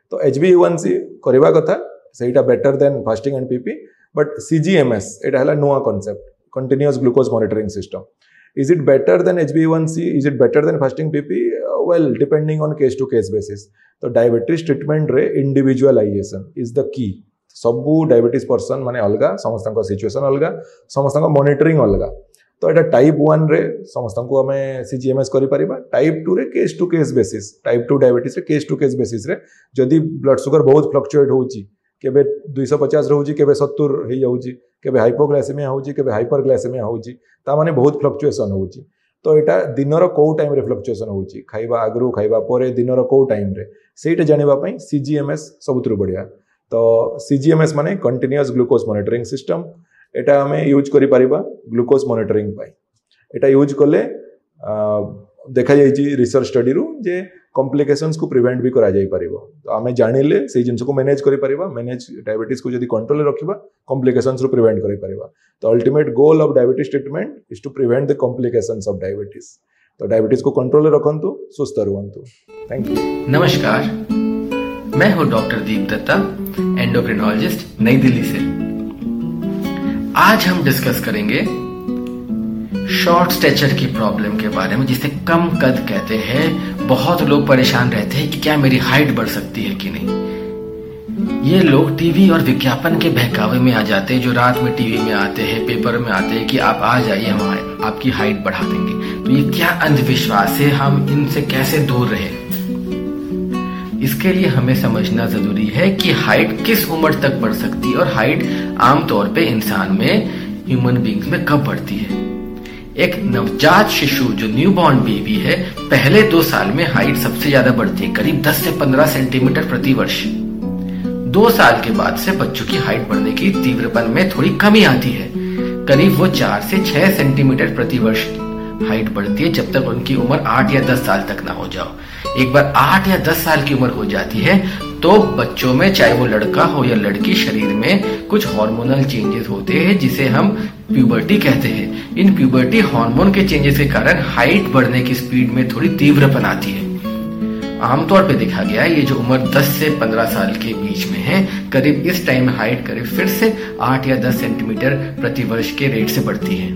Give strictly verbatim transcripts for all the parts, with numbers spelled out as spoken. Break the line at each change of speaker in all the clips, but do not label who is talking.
तो H B ए one सी करवा कथा सेटा better than fasting and PP but सीजीएमएस एटा हला नुआ concept continuous glucose monitoring system is it better than H B A one C is it better than fasting PP well depending on case to case basis तो diabetes treatment रे individualisation is the key सबू diabetes person माने अलगा समस्त situation अलगा समस्त monitoring अलगा तो यहाँ टाइप वन रे समस्त को आम सीजीएमएस कर टाइप टू रे case to case basis type two diabetes रे केस टू केस बेसिस रे जदि ब्लड सुगर बहुत फ्लक्चुएट होउची केबे दो सौ पचास रहउची केबे सत्तर हो जाउची केबे हाइपोग्लाइसेमिया होउची केबे हाइपरग्लाइसेमिया होउची ता माने बहुत फ्लक्चुएशन होउची तो यहाँ दिनर कौ टाइम रे फ्लक्चुएशन होउची खाइबा आगरू खाइबा परे दिनर कौ टाइम रे सेटा जानिबा पई सीजीएमएस सबुतरु बढ़िया तो सीजीएमएस माने कंटीन्यूअस ग्लूकोज मॉनिटरिंग सिस्टम एटा हमें यूज करि परिबा ग्लूकोज मॉनिटरिंग पाई एटा यूज कले देखा जाइए रिसर्च स्टडी रु जे कॉम्प्लिकेशंस को प्रिवेंट भी करा जाई परिबो तो आमे जानिले से जिंस को मैनेज करि परिबा मैनेज डायबिटीज को जदी कंट्रोल रखिबा कॉम्प्लिकेशंस रु प्रिवेंट करि परिबा तो ultimate goal of diabetes treatment is to prevent the complications of diabetes तो डायबिटीज को कंट्रोल रखंतु सुस्त रहंतु थैंक यू।
नमस्कार, मैं हूं डॉक्टर दीप दत्ता, एंडोक्रिनोलॉजिस्ट, नई दिल्ली से। आज हम डिस्कस करेंगे शॉर्ट स्टेचर की प्रॉब्लम के बारे में, जिसे कम कद कहते हैं। बहुत लोग परेशान रहते हैं कि क्या मेरी हाइट बढ़ सकती है कि नहीं। ये लोग टीवी और विज्ञापन के बहकावे में आ जाते हैं, जो रात में टीवी में आते हैं, पेपर में आते हैं कि आप आ जाइए, हम आपकी हाइट बढ़ा देंगे। तो ये क्या अंधविश्वास है, हम इनसे कैसे दूर रहे। इसके लिए हमें समझना जरूरी है कि हाइट किस उम्र तक बढ़ सकती है और हाइट आमतौर पे इंसान में, ह्यूमन बींग्स में कब बढ़ती है। एक नवजात शिशु जो न्यूबॉर्न बेबी है, पहले दो साल में हाइट सबसे ज्यादा बढ़ती है, करीब दस से पंद्रह सेंटीमीटर प्रति वर्ष। दो साल के बाद से बच्चों की हाइट बढ़ने की तीव्रपन में थोड़ी कमी आती है, करीब वो चार से छह सेंटीमीटर प्रति वर्ष हाइट बढ़ती है, जब तक उनकी उम्र आठ या दस साल तक ना हो जाओ। एक बार आठ या दस साल की उम्र हो जाती है तो बच्चों में, चाहे वो लड़का हो या लड़की, शरीर में कुछ हार्मोनल चेंजेस होते हैं जिसे हम प्यूबर्टी कहते हैं। इन प्यूबर्टी हार्मोन के चेंजेस के कारण हाइट बढ़ने की स्पीड में थोड़ी तीव्रपन आती है। आमतौर पे देखा गया है ये जो उम्र दस से पंद्रह साल के बीच में है, करीब इस टाइम में हाइट करीब फिर से आठ या दस सेंटीमीटर प्रति वर्ष के रेट से बढ़ती है।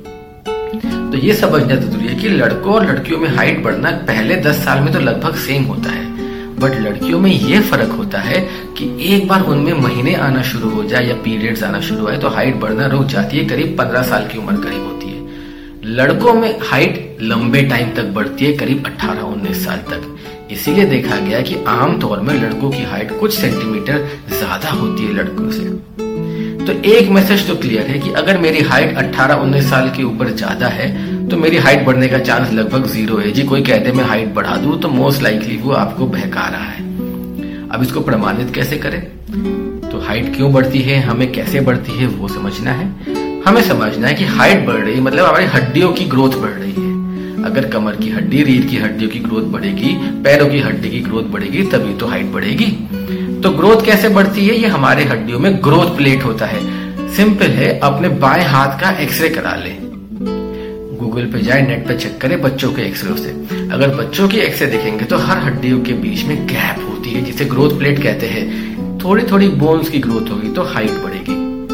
तो ये समझना जरूरी है कि लड़कों और लड़कियों में हाइट बढ़ना पहले दस साल में तो लगभग सेम होता है, बट लड़कियों में ये फर्क होता है कि एक बार उनमें महीने आना शुरू हो जाए या पीरियड्स आना शुरू हो तो हाइट बढ़ना रुक जाती है, करीब पंद्रह साल की उम्र करीब होती है। लड़कों में हाइट लंबे टाइम तक बढ़ती है, करीब अठारह उन्नीस साल तक। इसीलिए देखा गया कि आमतौर में लड़कों की हाइट कुछ सेंटीमीटर ज्यादा होती है लड़कों से। तो एक मैसेज तो क्लियर है कि अगर मेरी हाइट अठारह उन्नीस साल के ऊपर ज्यादा है तो मेरी हाइट बढ़ने का चांस लगभग जीरो है। जी कोई कहते मैं हाइट बढ़ा दूं तो मोस्ट लाइकली वो आपको बहका रहा है। अब इसको प्रमाणित कैसे करें? तो हाइट क्यों बढ़ती है, हमें कैसे बढ़ती है वो समझना है। हमें समझना है कि हाइट बढ़ रही है मतलब हमारी हड्डियों की ग्रोथ बढ़ रही है। अगर कमर की हड्डी, रीढ़ की हड्डियों की ग्रोथ बढ़ेगी, पैरों की हड्डी की ग्रोथ बढ़ेगी, तभी तो हाइट बढ़ेगी। तो ग्रोथ कैसे बढ़ती है? ये हमारे हड्डियों में ग्रोथ प्लेट होता है। सिंपल है, अपने बाएं हाथ का एक्सरे करा ले। गूगल पे जाए, नेट पे चेक करें बच्चों के एक्सरे से। अगर बच्चों की एक्सरे देखेंगे तो हर हड्डियों के बीच में गैप होती है, जिसे ग्रोथ प्लेट कहते हैं। थोड़ी थोड़ी बोन्स की ग्रोथ होगी तो हाइट बढ़ेगी।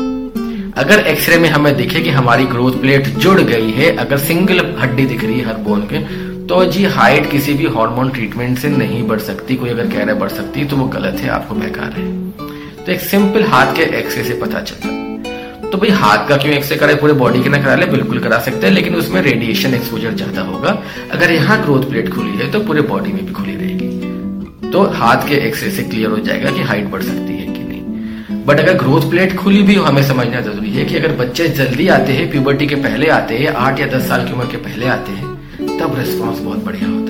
अगर एक्सरे में हमें दिखे कि हमारी ग्रोथ प्लेट जुड़ गई है, अगर सिंगल हड्डी दिख रही है हर बोन के, तो जी हाइट किसी भी हार्मोन ट्रीटमेंट से नहीं बढ़ सकती। कोई अगर कह रहा है बढ़ सकती है तो वो गलत है, आपको बहका रहे हैं। तो एक सिंपल हाथ के एक्सरे से पता चलता है। तो भाई हाथ का क्यों एक्सरे कराए, पूरे बॉडी के ना करा ले? बिल्कुल करा सकते हैं, लेकिन उसमें रेडिएशन एक्सपोजर ज्यादा होगा। अगर यहाँ ग्रोथ प्लेट खुली है तो पूरे बॉडी में भी खुली रहेगी। तो हाथ के एक्सरे से क्लियर हो जाएगा कि हाइट बढ़ सकती है कि नहीं। बट अगर ग्रोथ प्लेट खुली भी हो, हमें समझना जरूरी है कि अगर बच्चे जल्दी आते हैं, प्यूबर्टी के पहले आते हैं, आठ या दस साल की उम्र के पहले आते हैं, तब रिस्पॉन्स बहुत बढ़िया होता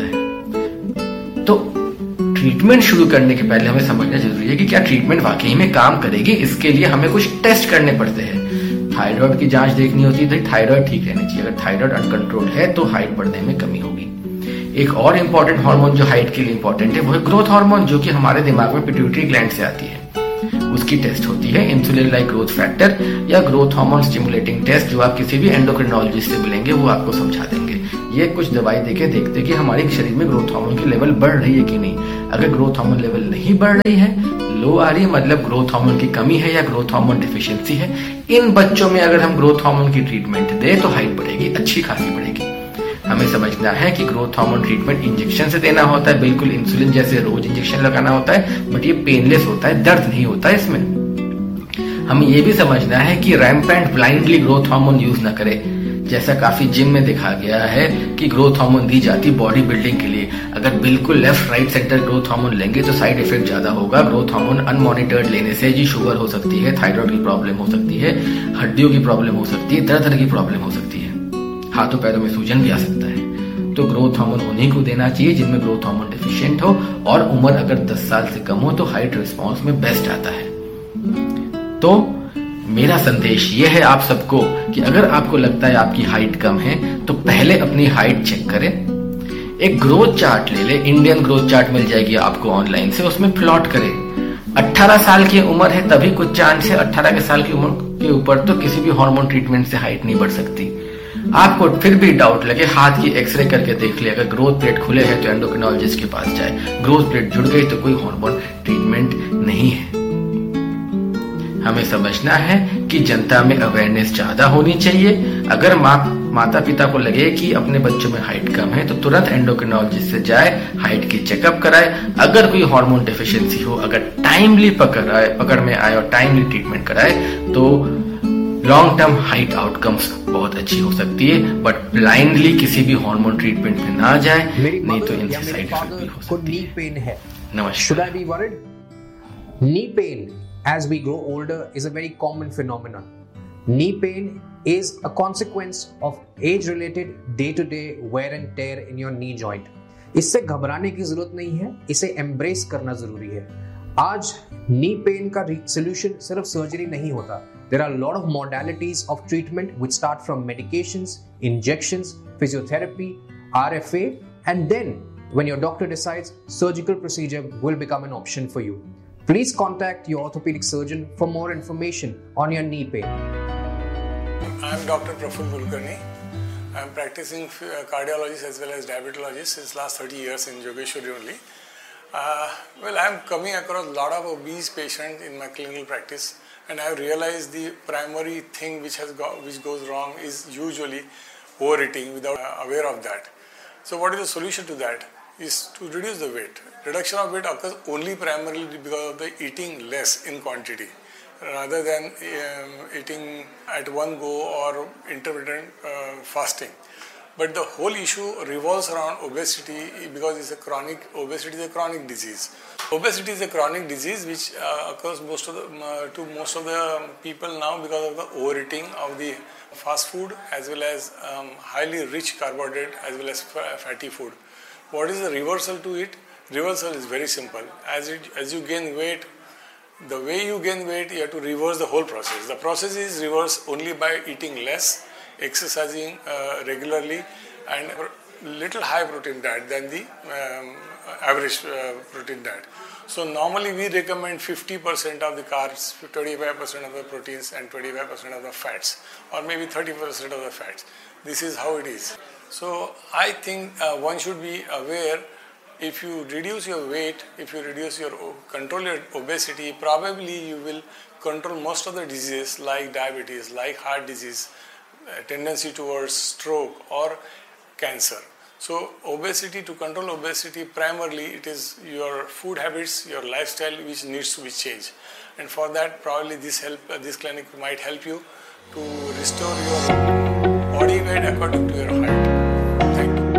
है। तो ट्रीटमेंट शुरू करने के पहले हमें समझना जरूरी है कि क्या ट्रीटमेंट वाकई में काम करेगी। इसके लिए हमें कुछ टेस्ट करने पड़ते हैं। थायराइड की जांच देखनी होती है, थायराइड ठीक रहनी चाहिए। अगर थायराइड अनकंट्रोल है तो हाइट बढ़ने में कमी होगी। एक और इंपॉर्टेंट हार्मोन जो हाइट के लिए इंपॉर्टेंट है वो है ग्रोथ हार्मोन, जो कि हमारे दिमाग में पिट्यूटरी ग्लैंड से आती है। उसकी टेस्ट होती है इंसुलिन लाइक ग्रोथ फैक्टर या ग्रोथ हार्मोन स्टिमुलेटिंग टेस्ट, जो आप किसी भी एंडोक्रिनोलॉजिस्ट से मिलेंगे वो आपको समझा देंगे। ये कुछ दवाई देके देखते कि हमारे शरीर में ग्रोथ हार्मोन की लेवल बढ़ रही है कि नहीं। अगर ग्रोथ हार्मोन लेवल नहीं बढ़ रही है, लो आ रही है, मतलब ग्रोथ हार्मोन की कमी है या ग्रोथ हार्मोन डिफिशियंसी है, इन बच्चों में अगर हम ग्रोथ हार्मोन की ट्रीटमेंट दें तो हाइट बढ़ेगी, अच्छी खासी बढ़ेगी। हमें समझना है कि ग्रोथ हार्मोन ट्रीटमेंट इंजेक्शन से देना होता है, बिल्कुल इंसुलिन जैसे रोज इंजेक्शन लगाना होता है, बट ये पेनलेस होता है, दर्द नहीं होता है इसमें। हमें ये भी समझना है कि rampant blindly growth hormone use ना करें, जैसा काफी जिम में देखा गया है कि ग्रोथ हार्मोन दी जाती बॉडी बिल्डिंग के लिए। अगर बिल्कुल left right centre growth hormone लेंगे तो साइड इफेक्ट ज्यादा होगा। ग्रोथ हार्मोन अनमॉनिटर्ड लेने से जी शुगर हो सकती है, थायराइड की प्रॉब्लम हो सकती है, हड्डियों की प्रॉब्लम हो सकती है, तरह तरह की प्रॉब्लम हो सकती है, हाथों पैरों में सूजन भी आ सकता है। तो ग्रोथ हार्मोन उन्हीं को देना चाहिए जिनमें ग्रोथ हार्मोन डिफिशिएंट हो, और उम्र अगर दस साल से कम हो तो हाइट रिस्पॉन्स में बेस्ट आता है। तो मेरा संदेश यह है आप सबको कि अगर आपको लगता है आपकी हाइट कम है तो पहले अपनी हाइट चेक करें, एक ग्रोथ चार्ट ले ले, इंडियन ग्रोथ चार्ट मिल जाएगी आपको ऑनलाइन से, उसमें प्लॉट करें। अठारह साल की उम्र है तभी कुछ चांस है, अठारह के साल की उम्र के ऊपर तो किसी भी हार्मोन ट्रीटमेंट से हाइट नहीं बढ़ सकती। आपको फिर भी डाउट लगे, हाथ की एक्सरे करके देख ले, अगर ग्रोथ प्लेट खुले हैं तो एंडोक्रिनोलॉजिस्ट के पास जाए, ग्रोथ प्लेट जुड़ गई तो कोई हार्मोन ट्रीटमेंट नहीं है। हमें समझना है कि जनता में अवेयरनेस ज्यादा होनी चाहिए। अगर माँ माता पिता को लगे कि अपने बच्चों में हाइट कम है तो तुरंत एंडोक्रिनोलॉजिस्ट से जाए, हाइट की चेकअप कराए। अगर कोई हार्मोन डेफिशिएंसी हो, अगर टाइमली पकड़ आए पकड़ में आए और टाइमली ट्रीटमेंट कराए तो लॉन्ग टर्म हाइट आउटकम्स बहुत अच्छी हो सकती है। बट ब्लाइंडली किसी भी हार्मोन ट्रीटमेंट में ना जाए, नहीं तो इनसे साइड इफेक्ट भी हो सकती है। नमस्कार।
Knee pain as we grow older is a very common phenomenon. Knee pain is a consequence of age-related day-to-day wear and tear in your knee joint. इससे घबराने की जरूरत नहीं है, इसे एम्ब्रेस करना जरूरी है। आज नी पेन का सोल्यूशन सिर्फ सर्जरी नहीं होता। There are a lot of modalities of treatment which start from medications, injections, physiotherapy, R F A, and then when your doctor decides, surgical procedure will become an option for you. Please contact your orthopedic surgeon for more information on your knee pain.
I am Doctor Praful Kulkarni. I am practicing cardiologist as well as diabetologist since last thirty years in Yogeshwari only. Uh, well, I am coming across a lot of obese patients in my clinical practice, and I have realized the primary thing which has got, which goes wrong is usually overeating without uh, aware of that. So, what is the solution to that? Is to reduce the weight. Reduction of weight occurs only primarily because of the eating less in quantity, rather than um, eating at one go or intermittent uh, fasting. But the whole issue revolves around obesity because it's a chronic. Obesity is a chronic disease. Obesity is a chronic disease which uh, occurs most of the uh, to most of the people now because of the overeating of the fast food as well as um, highly rich carbohydrate as well as fatty food. What is the reversal to it? Reversal is very simple. As it, as you gain weight, the way you gain weight, you have to reverse the whole process. The process is reversed only by eating less, exercising uh, regularly, and little high protein diet than the um, average uh, protein diet. So normally we recommend fifty percent of the carbs, twenty-five percent of the proteins, and twenty-five percent of the fats, or maybe thirty percent of the fats. This is how it is. So I think uh, one should be aware, if you reduce your weight, if you reduce your control your obesity, probably you will control most of the diseases like diabetes, like heart disease, uh, tendency towards stroke or cancer. So obesity, to control obesity, primarily it is your food habits, your lifestyle which needs to be changed. And for that, probably this help uh, this clinic might help you to restore your body weight according to your height. Thank you.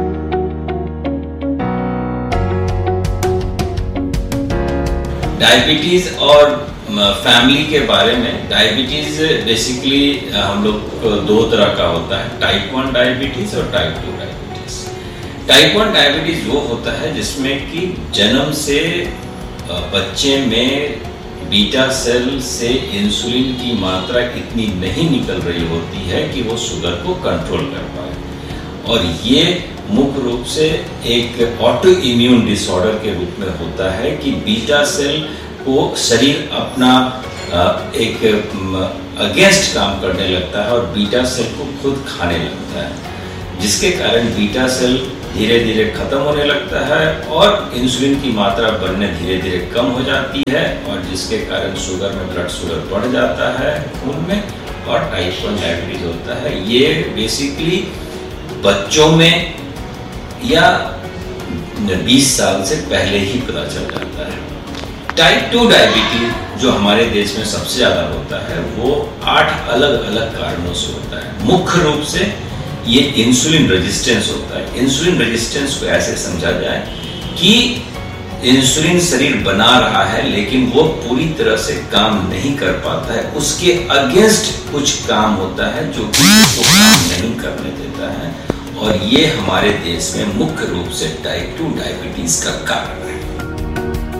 Diabetes और family के बारे में, diabetes basically हम लोग दो तरह का होता है, टाइप वन डायबिटीज़ और type two diabetes. Type one diabetes वो होता है जिसमें कि जन्म से बच्चे में बीटा सेल से इंसुलिन की मात्रा इतनी नहीं निकल रही होती है कि वो शुगर को कंट्रोल कर पाए, और ये मुख्य रूप से एक ऑटो इम्यून डिसऑर्डर के रूप में होता है कि बीटा सेल को शरीर अपना एक अगेंस्ट काम करने लगता है और बीटा सेल को खुद खाने लगता है। जिसके कारण बीटा सेल धीरे धीरे खत्म होने लगता है और इंसुलिन की मात्रा बनने धीरे धीरे कम हो जाती है और जिसके कारण शुगर में ब्लड शुगर बढ़ जाता है खून में और टाइप वन डायबिटीज होता है। ये बेसिकली बच्चों में या बीस साल से पहले ही पता चल जाता है। टाइप टू डायबिटीज जो हमारे देश में सबसे ज़्यादा होता है वो आठ अलग अलग कारणों से होता है। मुख्य रूप से ये इंसुलिन रेजिस्टेंस होता है। इंसुलिन रेजिस्टेंस को ऐसे समझा जाए कि इंसुलिन शरीर बना रहा है लेकिन वो पूरी तरह से काम नहीं कर पाता है, उसके अगेंस्ट कुछ काम होता है जो कि उसको काम नहीं करने देता है और ये हमारे देश में मुख्य रूप से टाइप टू डायबिटीज का कारण है।